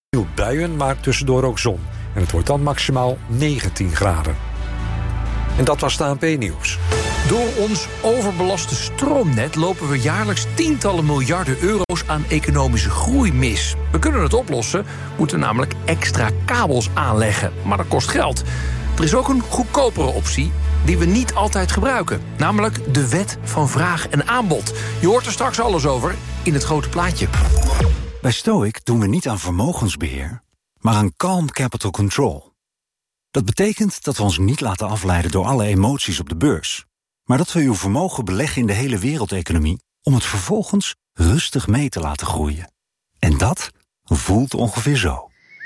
Veel buien, maar tussendoor ook zon. En het wordt dan maximaal 19 graden. En dat was het ANP-nieuws. Door ons overbelaste stroomnet lopen we jaarlijks tientallen miljarden euro's aan economische groei mis. We kunnen het oplossen, moeten namelijk extra kabels aanleggen. Maar dat kost geld. Er is ook een goedkopere optie die we niet altijd gebruiken. Namelijk de wet van vraag en aanbod. Je hoort er straks alles over in het grote plaatje. Bij Stoic doen we niet aan vermogensbeheer, maar aan calm capital control. Dat betekent dat we ons niet laten afleiden door alle emoties op de beurs, maar dat we uw vermogen beleggen in de hele wereldeconomie om het vervolgens rustig mee te laten groeien. En dat voelt ongeveer zo.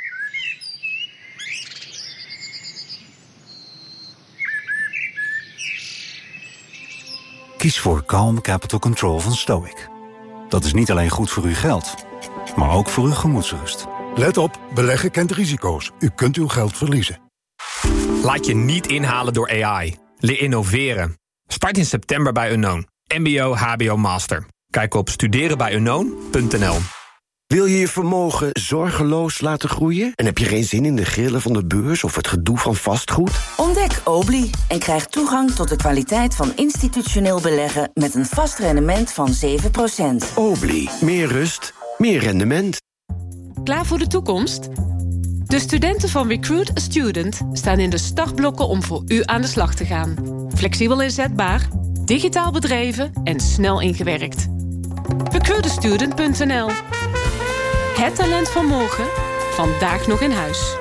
Kies voor Calm Capital Control van Stoic. Dat is niet alleen goed voor uw geld, maar ook voor uw gemoedsrust. Let op, beleggen kent risico's. U kunt uw geld verliezen. Laat je niet inhalen door AI. Leer innoveren. Start in september bij Unknown. MBO, HBO, Master. Kijk op studerenbijunknown.nl. Wil je je vermogen zorgeloos laten groeien? En heb je geen zin in de grillen van de beurs of het gedoe van vastgoed? Ontdek Obli en krijg toegang tot de kwaliteit van institutioneel beleggen met een vast rendement van 7%. Obli, meer rust, meer rendement. Klaar voor de toekomst? De studenten van Recruit a Student staan in de startblokken om voor u aan de slag te gaan. Flexibel inzetbaar, digitaal bedreven en snel ingewerkt. Recruitastudent.nl. Het talent van morgen, vandaag nog in huis.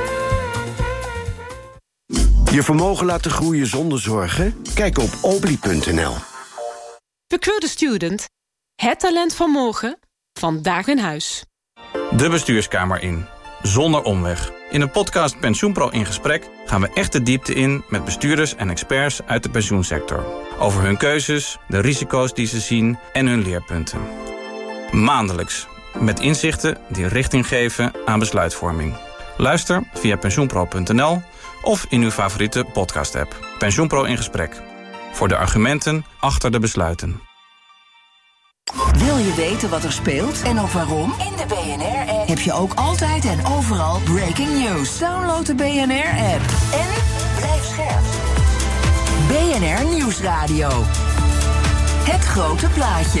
Je vermogen laten groeien zonder zorgen? Kijk op obli.nl. Recruit a Student. Het talent van morgen, vandaag in huis. De bestuurskamer in, zonder omweg. In de podcast Pensioenpro in gesprek gaan we echt de diepte in met bestuurders en experts uit de pensioensector. Over hun keuzes, de risico's die ze zien en hun leerpunten. Maandelijks, met inzichten die richting geven aan besluitvorming. Luister via pensioenpro.nl of in uw favoriete podcast-app. Pensioenpro in gesprek. Voor de argumenten achter de besluiten. Wil je weten wat er speelt en ook waarom? In de BNR-app heb je ook altijd en overal breaking news. Download de BNR-app en blijf scherp. BNR Nieuwsradio. Het grote plaatje.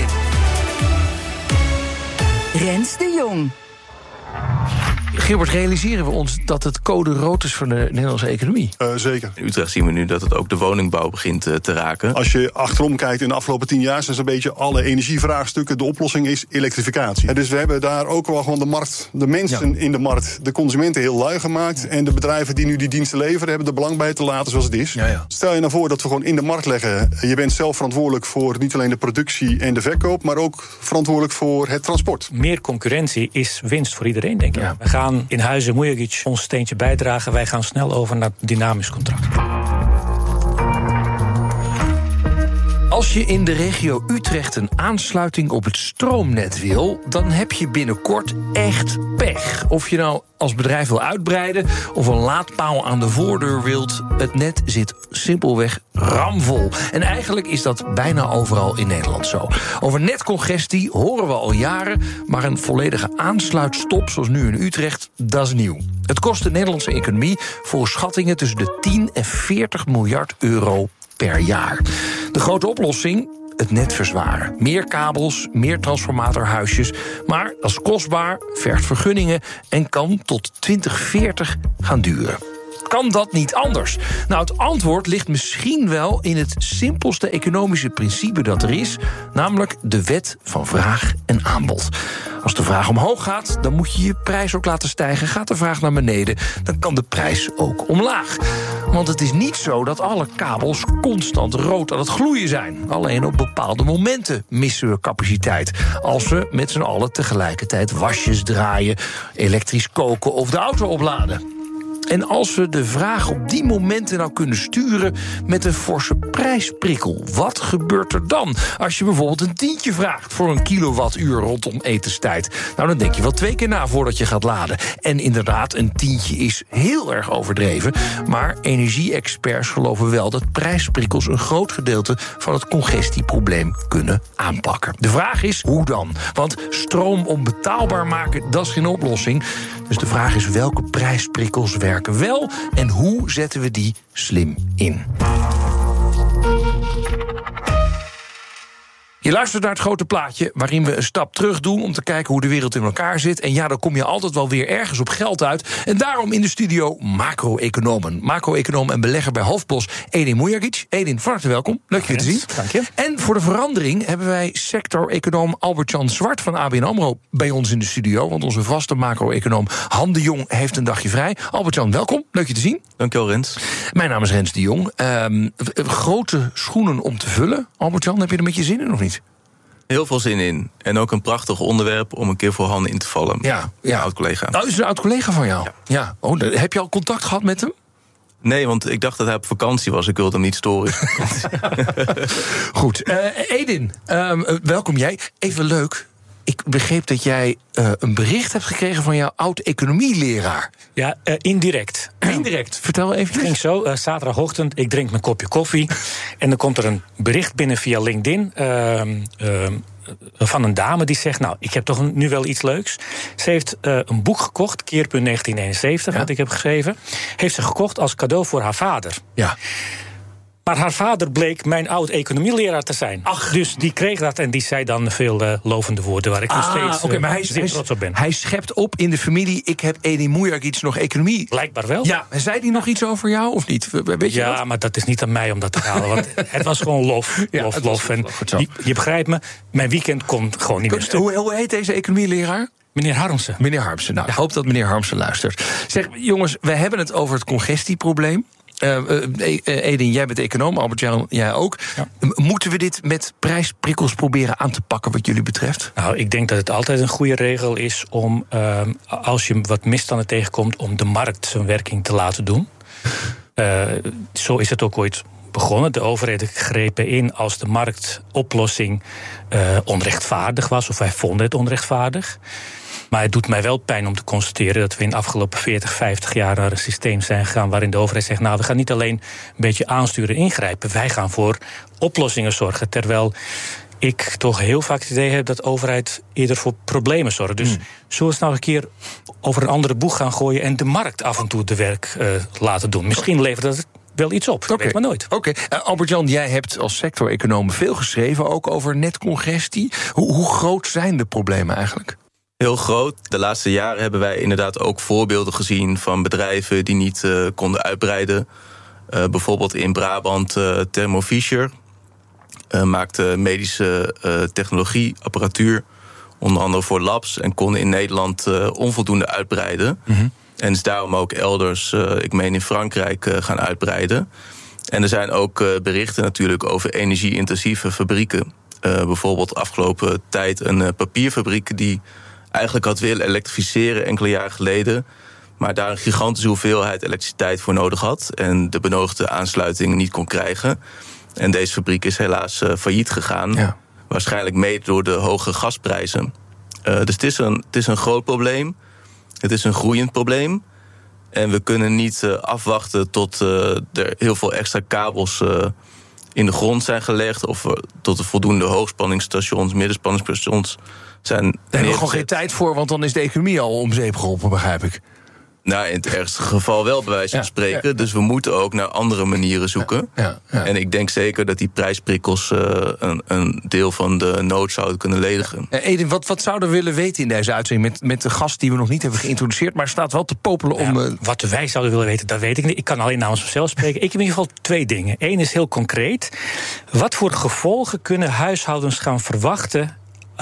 Rens de Jong. Gilbert, realiseren we ons dat het code rood is voor de Nederlandse economie? Zeker. In Utrecht zien we nu dat het ook de woningbouw begint te raken. Als je achterom kijkt in de afgelopen 10 jaar... zijn een beetje alle energievraagstukken. De oplossing is elektrificatie. Dus we hebben daar ook wel gewoon de markt, de mensen in de markt... de consumenten heel lui gemaakt. En de bedrijven die nu die diensten leveren... hebben er belang bij te laten zoals het is. Ja. Stel je nou voor dat we gewoon in de markt leggen... je bent zelf verantwoordelijk voor niet alleen de productie en de verkoop... maar ook verantwoordelijk voor het transport. Meer concurrentie is winst voor iedereen, denk ik. Ja. We gaan in Huizen Mujagic ons steentje bijdragen. Wij gaan snel over naar dynamisch contract. Als je in de regio Utrecht een aansluiting op het stroomnet wil... dan heb je binnenkort echt pech. Of je nou als bedrijf wil uitbreiden of een laadpaal aan de voordeur wilt... het net zit simpelweg ramvol. En eigenlijk is dat bijna overal in Nederland zo. Over netcongestie horen we al jaren... maar een volledige aansluitstop, zoals nu in Utrecht, dat is nieuw. Het kost de Nederlandse economie voor schattingen... tussen de 10 en 40 miljard euro per jaar. De grote oplossing? Het net verzwaren. Meer kabels, meer transformatorhuisjes. Maar dat is kostbaar, vergt vergunningen... en kan tot 2040 gaan duren. Kan dat niet anders? Nou, het antwoord ligt misschien wel in het simpelste economische principe dat er is... namelijk de wet van vraag en aanbod. Als de vraag omhoog gaat, dan moet je je prijs ook laten stijgen. Gaat de vraag naar beneden, dan kan de prijs ook omlaag. Want het is niet zo dat alle kabels constant rood aan het gloeien zijn. Alleen op bepaalde momenten missen we capaciteit. Als we met z'n allen tegelijkertijd wasjes draaien... elektrisch koken of de auto opladen. En als we de vraag op die momenten nou kunnen sturen met een forse prijsprikkel, wat gebeurt er dan? Als je bijvoorbeeld een tientje vraagt voor een kilowattuur rondom etenstijd. Nou, dan denk je wel 2 keer na voordat je gaat laden. En inderdaad, een tientje is heel erg overdreven. Maar energie-experts geloven wel dat prijsprikkels een groot gedeelte van het congestieprobleem kunnen aanpakken. De vraag is, hoe dan? Want stroom onbetaalbaar maken, dat is geen oplossing. Dus de vraag is, welke prijsprikkels werken wel en hoe zetten we die slim in? Je luistert naar het grote plaatje waarin we een stap terug doen om te kijken hoe de wereld in elkaar zit. En ja, dan kom je altijd wel weer ergens op geld uit. En daarom in de studio macro-economen. Macro-econoom en belegger bij Hofbos, Edin Mujagic. Edin, van harte welkom. Leuk je te zien. Dank je. En voor de verandering hebben wij sector-econoom Albert-Jan Zwart van ABN AMRO bij ons in de studio. Want onze vaste macro-econoom Han de Jong heeft een dagje vrij. Albert-Jan, welkom. Leuk je te zien. Dankjewel, Rens. Mijn naam is Rens de Jong. Grote schoenen om te vullen. Albert-Jan, heb je er met je zin in of niet? Heel veel zin in. En ook een prachtig onderwerp om een keer voor Han in te vallen. Ja. Een oud-collega. Nou, is het een oud-collega van jou? Ja. Oh, heb je al contact gehad met hem? Nee, want ik dacht dat hij op vakantie was. Ik wilde hem niet storen. Goed. Edin, welkom jij. Even leuk. Ik begreep dat jij een bericht hebt gekregen van jouw oud-economieleraar. Ja, indirect. Indirect. Vertel even. Het ging zo, zaterdagochtend, ik drink mijn kopje koffie. En dan komt er een bericht binnen via LinkedIn van een dame die zegt, nou, ik heb toch nu wel iets leuks. Ze heeft een boek gekocht, Keerpunt 1971, wat ik heb geschreven. Heeft ze gekocht als cadeau voor haar vader. Ja. Maar haar vader bleek mijn oud-economieleraar te zijn. Ach. Dus die kreeg dat en die zei dan veel lovende woorden waar ik nog steeds maar hij trots op ben. Hij schept op in de familie, ik heb Edin Mujagic nog economie. Blijkbaar wel. Ja, en zei hij nog iets over jou of niet? Weet je dat? Maar dat is niet aan mij om dat te halen. Want het was gewoon lof. En je begrijpt me, mijn weekend komt gewoon niet meer. Hoe heet deze economieleraar? Meneer Harmsen. Meneer Harmsen. Nou, ik hoop dat meneer Harmsen luistert. Zeg, jongens, we hebben het over het congestieprobleem. Edin, jij bent econoom, Albert-Jan, jij ook. Ja. Moeten we dit met prijsprikkels proberen aan te pakken wat jullie betreft? Nou, ik denk dat het altijd een goede regel is om, als je wat misstanden tegenkomt, om de markt zijn werking te laten doen. Zo is het ook ooit begonnen. De overheden grepen in als de marktoplossing onrechtvaardig was, of wij vonden het onrechtvaardig. Maar het doet mij wel pijn om te constateren dat we in de afgelopen 40, 50 jaar naar een systeem zijn gegaan waarin de overheid zegt, nou, we gaan niet alleen een beetje aansturen, ingrijpen, wij gaan voor oplossingen zorgen. Terwijl ik toch heel vaak het idee heb dat de overheid eerder voor problemen zorgt. Dus zullen we het nou een keer over een andere boeg gaan gooien en de markt af en toe de werk laten doen? Misschien levert dat wel iets op, weet maar nooit. Oké. Albert-Jan, jij hebt als sector-econoom veel geschreven, ook over netcongestie. Hoe groot zijn de problemen eigenlijk? Heel groot. De laatste jaren hebben wij inderdaad ook voorbeelden gezien van bedrijven die niet konden uitbreiden. Bijvoorbeeld in Brabant Thermo Fisher maakte medische technologieapparatuur, onder andere voor labs, en konden in Nederland onvoldoende uitbreiden. Mm-hmm. En is daarom ook elders, ik meen in Frankrijk, gaan uitbreiden. En er zijn ook berichten natuurlijk over energie-intensieve fabrieken. Bijvoorbeeld afgelopen tijd een papierfabriek die eigenlijk had willen elektrificeren enkele jaren geleden, maar daar een gigantische hoeveelheid elektriciteit voor nodig had en de benodigde aansluiting niet kon krijgen. En deze fabriek is helaas failliet gegaan. Ja. Waarschijnlijk mede door de hoge gasprijzen. Dus het is een groot probleem. Het is een groeiend probleem. En we kunnen niet afwachten tot er heel veel extra kabels in de grond zijn gelegd, of tot er voldoende hoogspanningsstations, middenspanningsstations zijn. Daar hebben we gewoon geen tijd voor, want dan is de economie al om zeep geholpen, begrijp ik. Nou, in het ergste geval wel, bij wijze van spreken. Ja. Dus we moeten ook naar andere manieren zoeken. Ja. En ik denk zeker dat die prijsprikkels een deel van de nood zouden kunnen ledigen. Edin, wat zouden we willen weten in deze uitzending met de gast die we nog niet hebben geïntroduceerd, maar staat wel te popelen om. Wat wij zouden willen weten, dat weet ik niet. Ik kan alleen namens mezelf spreken. Ik heb in ieder geval 2 dingen. Eén is heel concreet. Wat voor gevolgen kunnen huishoudens gaan verwachten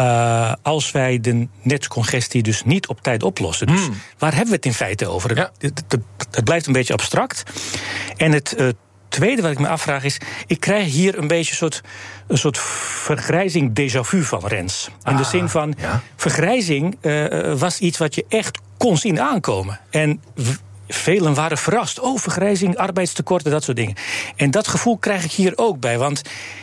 als wij de netcongestie dus niet op tijd oplossen? Dus waar hebben we het in feite over? Ja. Het blijft een beetje abstract. En het tweede wat ik me afvraag is, ik krijg hier een beetje een soort vergrijzing déjà vu van Rens. In de zin van, vergrijzing was iets wat je echt kon zien aankomen. En velen waren verrast. Vergrijzing, arbeidstekorten, dat soort dingen. En dat gevoel krijg ik hier ook bij, want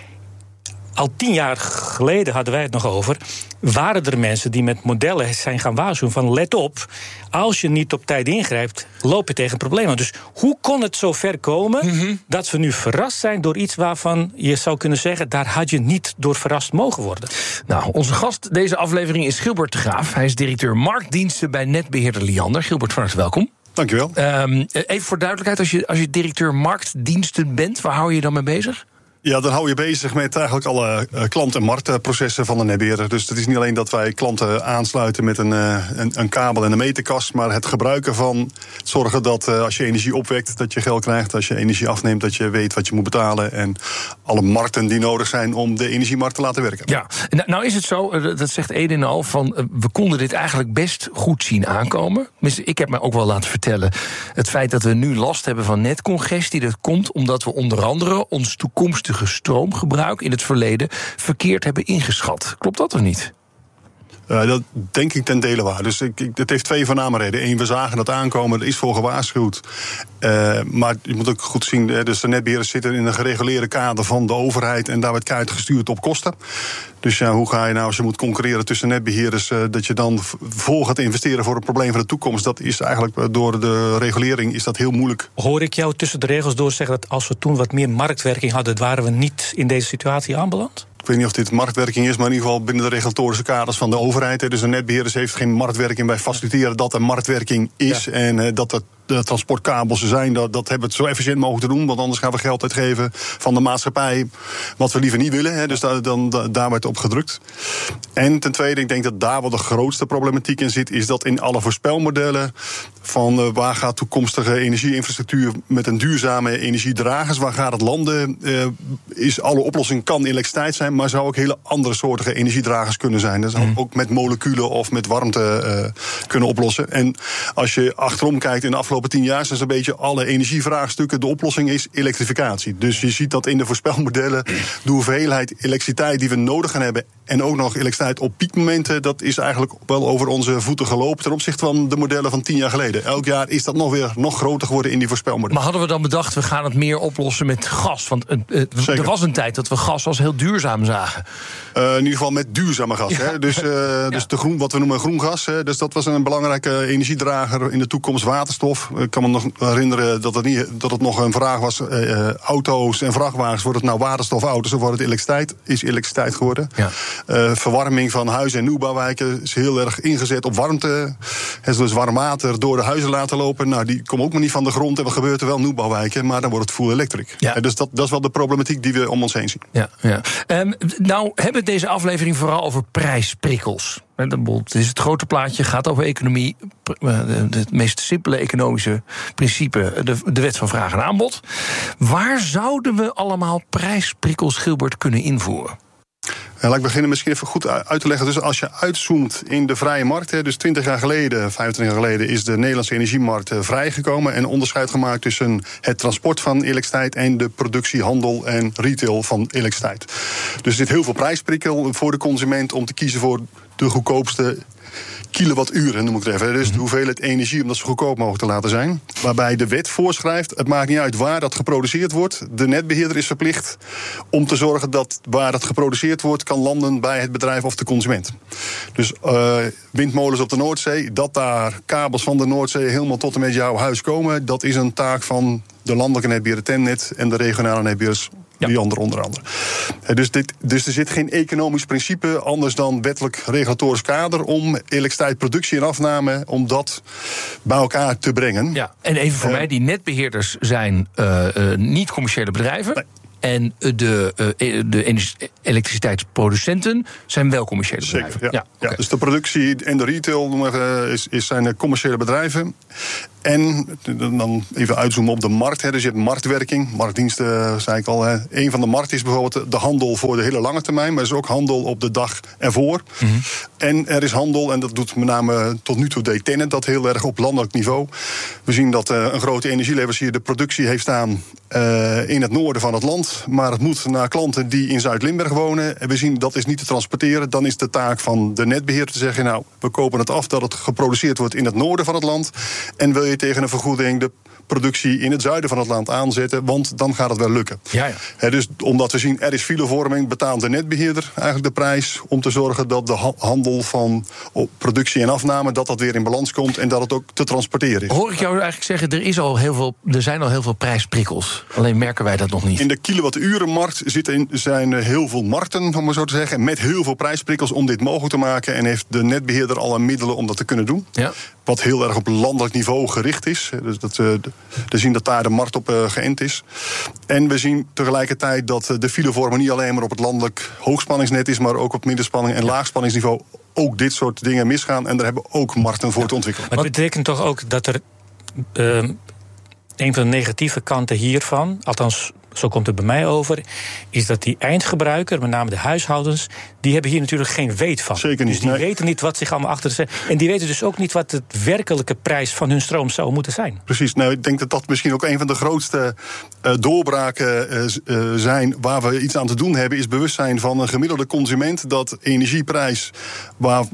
al 10 jaar geleden hadden wij het nog over. Waren er mensen die met modellen zijn gaan waarschuwen van let op, als je niet op tijd ingrijpt, loop je tegen problemen. Dus hoe kon het zo ver komen dat we nu verrast zijn door iets waarvan je zou kunnen zeggen, daar had je niet door verrast mogen worden? Nou, onze gast deze aflevering is Gilbert de Graaf. Hij is directeur marktdiensten bij netbeheerder Liander. Gilbert, van harte welkom. Dankjewel. Even voor duidelijkheid, als je directeur marktdiensten bent, waar hou je dan mee bezig? Ja, dan hou je bezig met eigenlijk alle klant- en marktprocessen van de netbeheerder. Dus het is niet alleen dat wij klanten aansluiten met een kabel en een meterkast, maar het gebruiken van zorgen dat als je energie opwekt, dat je geld krijgt. Als je energie afneemt, dat je weet wat je moet betalen. En alle markten die nodig zijn om de energiemarkt te laten werken. Ja, nou is het zo, dat zegt Eden al, van we konden dit eigenlijk best goed zien aankomen. Ik heb mij ook wel laten vertellen, het feit dat we nu last hebben van netcongestie, dat komt omdat we onder andere ons toekomstige stroomgebruik in het verleden verkeerd hebben ingeschat. Klopt dat of niet? Dat denk ik ten dele waar. Dus het heeft 2 voorname redenen. 1, we zagen dat aankomen, er is voor gewaarschuwd. Maar je moet ook goed zien, dus de netbeheerders zitten in een gereguleerde kader van de overheid en daar wordt keihard gestuurd op kosten. Dus ja, hoe ga je nou, als je moet concurreren tussen netbeheerders, dat je dan vol gaat investeren voor het probleem van de toekomst? Dat is eigenlijk door de regulering is dat heel moeilijk. Hoor ik jou tussen de regels door zeggen dat als we toen wat meer marktwerking hadden, waren we niet in deze situatie aanbeland? Ik weet niet of dit marktwerking is, maar in ieder geval binnen de regulatorische kaders van de overheid. Dus de netbeheerders heeft geen marktwerking bij faciliteren dat er marktwerking is. Ja. En dat er de transportkabels zijn, dat hebben we het zo efficiënt mogelijk te doen. Want anders gaan we geld uitgeven van de maatschappij, wat we liever niet willen. Dus daar wordt op gedrukt. En ten tweede, ik denk dat daar wel de grootste problematiek in zit, is dat in alle voorspelmodellen van waar gaat toekomstige energieinfrastructuur met een duurzame energiedragers, waar gaat het landen, is alle oplossing kan elektriciteit zijn, maar zou ook hele andere soortige energiedragers kunnen zijn. Dat zou ook met moleculen of met warmte kunnen oplossen. En als je achterom kijkt in de afgelopen 10 jaar, zijn zo'n beetje alle energievraagstukken, de oplossing is elektrificatie. Dus je ziet dat in de voorspelmodellen de hoeveelheid elektriciteit die we nodig gaan hebben en ook nog elektriciteit op piekmomenten, dat is eigenlijk wel over onze voeten gelopen ten opzichte van de modellen van 10 jaar geleden. Elk jaar is dat nog groter geworden in die voorspelmodellen. Maar hadden we dan bedacht, we gaan het meer oplossen met gas? Want er was een tijd dat we gas als heel duurzaam zagen. In ieder geval met duurzame gas. Ja. Hè? Dus de wat we noemen groen gas. Hè? Dus dat was een belangrijke energiedrager in de toekomst, waterstof. Ik kan me nog herinneren dat het nog een vraag was. Auto's en vrachtwagens, wordt het nou waterstofauto's of wordt het elektriciteit? Is elektriciteit geworden. Ja. Verwarming van huizen en nieuwbouwwijken is heel erg ingezet op warmte. Dus warm water door de huizen laten lopen. Nou, die komen ook maar niet van de grond. En wat gebeurt er wel? Nieuwbouwwijken, maar dan wordt het full electric. Ja. Dus dat is wel de problematiek die we om ons heen zien. Ja. Nou hebben we deze aflevering vooral over prijsprikkels. Het is het grote plaatje, gaat over economie. Het meest simpele economische principe, de wet van vraag en aanbod. Waar zouden we allemaal prijsprikkels, Gilbert, kunnen invoeren? Laat ik beginnen misschien even goed uit te leggen. Dus als je uitzoomt in de vrije markt, dus 20 jaar geleden, 25 jaar geleden, is de Nederlandse energiemarkt vrijgekomen en onderscheid gemaakt tussen het transport van elektriciteit en de productie, handel en retail van elektriciteit. Dus er zit heel veel prijsprikkel voor de consument om te kiezen voor de goedkoopste kilowatturen, noem ik het even. Dus de hoeveelheid energie om dat zo goedkoop mogelijk te laten zijn. Waarbij de wet voorschrijft, het maakt niet uit waar dat geproduceerd wordt. De netbeheerder is verplicht om te zorgen dat waar dat geproduceerd wordt kan landen bij het bedrijf of de consument. Dus windmolens op de Noordzee, dat daar kabels van de Noordzee helemaal tot en met jouw huis komen, dat is een taak van de landelijke netbeheerder Tennet en de regionale netbeheerders. Die onder andere. Dus er zit geen economisch principe anders dan wettelijk regulatorisch kader om elektriciteitsproductie en afname, om dat bij elkaar te brengen. Ja, en even voor mij, die netbeheerders zijn niet commerciële bedrijven. Nee. En de elektriciteitsproducenten zijn wel commerciële bedrijven. Zeker, ja. Okay. Dus de productie en de retail zijn commerciële bedrijven. En dan even uitzoomen op de markt. Dus je hebt marktwerking, marktdiensten, zei ik al. Een van de markten is bijvoorbeeld de handel voor de hele lange termijn. Maar er is ook handel op de dag ervoor. Mm-hmm. En er is handel, en dat doet met name tot nu toe deed Tennet dat heel erg op landelijk niveau. We zien dat een grote energieleverancier de productie heeft staan in het noorden van het land. Maar het moet naar klanten die in Zuid-Limburg wonen. En we zien dat is niet te transporteren. Dan is de taak van de netbeheerder te zeggen, nou, we kopen het af dat het geproduceerd wordt in het noorden van het land. En wil je tegen een vergoeding de productie in het zuiden van het land aanzetten, want dan gaat het wel lukken. Dus omdat we zien, er is filevorming, betaalt de netbeheerder eigenlijk de prijs om te zorgen dat de handel van productie en afname, dat weer in balans komt en dat het ook te transporteren is. Hoor ik jou eigenlijk zeggen, er zijn al heel veel prijsprikkels. Alleen merken wij dat nog niet. In de kilowatturenmarkt zijn heel veel markten, om maar zo te zeggen, met heel veel prijsprikkels om dit mogelijk te maken. En heeft de netbeheerder alle middelen om dat te kunnen doen. Ja. Wat heel erg op landelijk niveau gericht is. Dus we zien dat daar de markt op geënt is. En we zien tegelijkertijd dat de filevorming niet alleen maar op het landelijk hoogspanningsnet is, maar ook op middenspanning en laagspanningsniveau ook dit soort dingen misgaan. En daar hebben we ook markten voor te ontwikkelen. Maar het betekent toch ook dat er een van de negatieve kanten hiervan, althans zo komt het bij mij over, is dat die eindgebruiker, met name de huishoudens, die hebben hier natuurlijk geen weet van. Zeker niet. Dus die weten niet wat zich allemaal achter zit. En die weten dus ook niet wat de werkelijke prijs van hun stroom zou moeten zijn. Precies. Nou, ik denk dat dat misschien ook een van de grootste doorbraken zijn waar we iets aan te doen hebben, is bewustzijn van een gemiddelde consument dat energieprijs, waar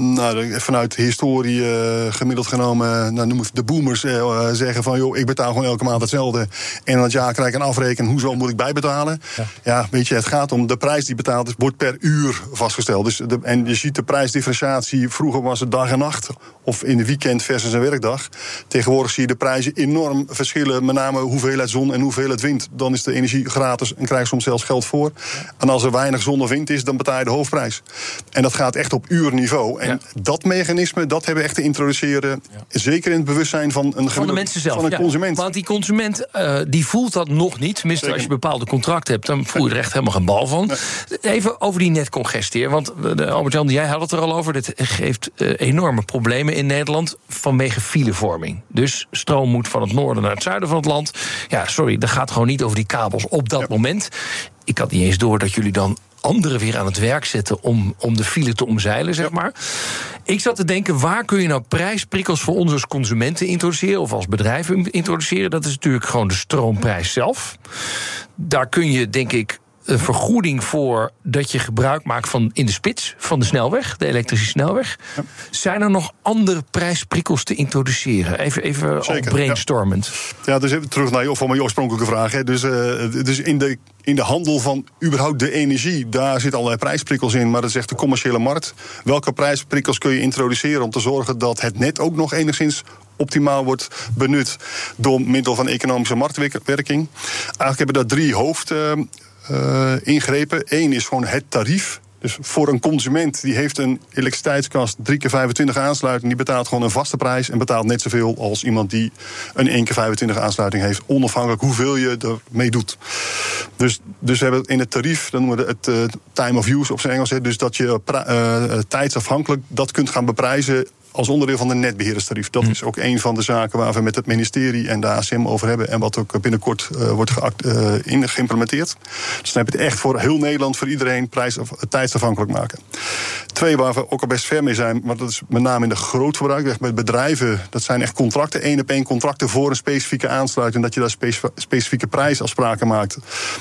vanuit historie gemiddeld genomen, noem de boomers zeggen van, joh, ik betaal gewoon elke maand hetzelfde en in het jaar krijg ik een afrekening, hoezo moet ik bijbetalen? Ja, weet je, het gaat om de prijs die betaald is, wordt per uur vastgesteld. Dus en je ziet de prijsdifferentiatie, vroeger was het dag en nacht, of in de weekend versus een werkdag. Tegenwoordig zie je de prijzen enorm verschillen, met name hoeveelheid zon en hoeveelheid wind. Dan is de energie gratis en krijg je soms zelfs geld voor. En als er weinig zon of wind is, dan betaal je de hoofdprijs. En dat gaat echt op uurniveau. En dat mechanisme, dat hebben we echt te introduceren, zeker in het bewustzijn van de mensen zelf, van een consument. Want die consument die voelt dat nog niet. Tenminste, als je bepaalde contracten hebt, dan voel je er echt helemaal geen bal van. Even over die netcongestie. Want Albert-Jan, jij had het er al over. Dit geeft enorme problemen in Nederland vanwege filevorming. Dus stroom moet van het noorden naar het zuiden van het land. Ja, sorry, dat gaat gewoon niet over die kabels op dat moment. Ik had niet eens door dat jullie dan anderen weer aan het werk zetten om de file te omzeilen, zeg maar. Ik zat te denken, waar kun je nou prijsprikkels voor ons als consumenten introduceren of als bedrijven introduceren? Dat is natuurlijk gewoon de stroomprijs zelf. Daar kun je, denk ik, een vergoeding voor dat je gebruik maakt van in de spits van de snelweg, de elektrische snelweg. Ja. Zijn er nog andere prijsprikkels te introduceren? Even brainstormend. Ja, dus even terug naar je oorspronkelijke vraag. Hè. Dus in de handel van überhaupt de energie, daar zitten allerlei prijsprikkels in, maar dat is echt de commerciële markt. Welke prijsprikkels kun je introduceren om te zorgen dat het net ook nog enigszins optimaal wordt benut door middel van economische marktwerking? Eigenlijk hebben we daar 3 ingrepen. 1 is gewoon het tarief. Dus voor een consument die heeft een elektriciteitskast 3 keer 25 aansluiting, die betaalt gewoon een vaste prijs en betaalt net zoveel als iemand die een 1 keer 25 aansluiting heeft, onafhankelijk hoeveel je ermee doet. Dus we hebben in het tarief, dan noemen we het time of use op zijn Engels, dus dat je tijdsafhankelijk dat kunt gaan beprijzen als onderdeel van de netbeheerderstarief. Dat is ook een van de zaken waar we met het ministerie en de ACM over hebben en wat ook binnenkort wordt geïmplementeerd. Dus dan heb je het echt voor heel Nederland, voor iedereen tijdsafhankelijk maken. 2, waar we ook al best ver mee zijn, maar dat is met name in de grootverbruik, echt met bedrijven, dat zijn echt contracten, 1-op-1 contracten voor een specifieke aansluiting, dat je daar specifieke prijsafspraken maakt.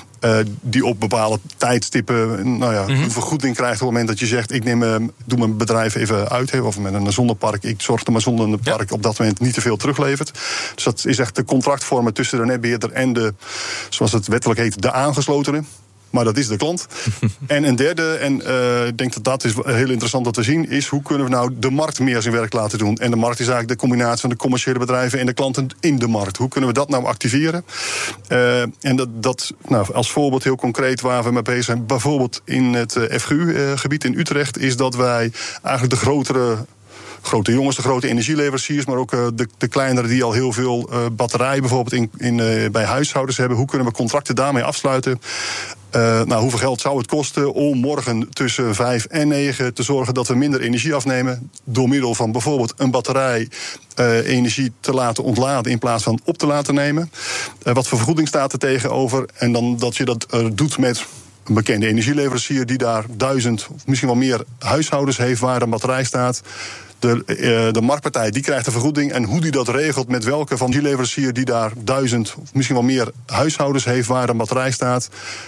Die op bepaalde tijdstippen een vergoeding krijgt op het moment dat je zegt, ik doe mijn bedrijf even uit, of met een zonnepark, ik zorg dat mijn zonnepark op dat moment niet te veel teruglevert. Dus dat is echt de contractvormen tussen de netbeheerder en de, zoals het wettelijk heet, de aangeslotenen. Maar dat is de klant. En een derde, en ik denk dat is heel interessant dat we zien, is hoe kunnen we nou de markt meer zijn werk laten doen. En de markt is eigenlijk de combinatie van de commerciële bedrijven en de klanten in de markt. Hoe kunnen we dat nou activeren? En dat als voorbeeld heel concreet waar we mee bezig zijn, bijvoorbeeld in het FGU-gebied in Utrecht, is dat wij eigenlijk de grote jongens, de grote energieleveranciers, maar ook de kleinere die al heel veel batterijen bijvoorbeeld bij huishoudens hebben. Hoe kunnen we contracten daarmee afsluiten? Hoeveel geld zou het kosten om morgen tussen 5 en 9 te zorgen dat we minder energie afnemen door middel van bijvoorbeeld een batterij energie te laten ontladen in plaats van op te laten nemen? Wat voor vergoeding staat er tegenover? En dan dat je dat doet met een bekende energieleverancier die daar 1000 of misschien wel meer huishoudens heeft waar een batterij staat. De marktpartij die krijgt een vergoeding en hoe die dat regelt met welke van die leverancier die daar 1000 of misschien wel meer huishoudens heeft waar een batterij staat.